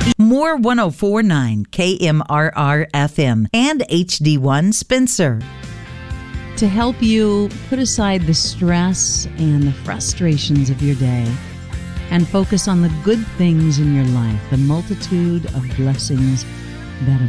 More 104.9 KMRR FM and HD1 Spencer. To help you put aside the stress and the frustrations of your day and focus on the good things in your life, the multitude of blessings that